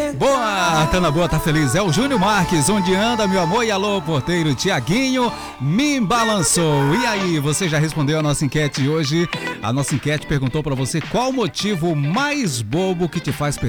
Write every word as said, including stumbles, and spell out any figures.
Boa, tá na boa, tá feliz. É o Júnior Marques, onde anda, meu amor? E alô, porteiro Tiaguinho, me balançou. E aí, você já respondeu a nossa enquete de hoje? A nossa enquete perguntou pra você qual o motivo mais bobo que te faz perder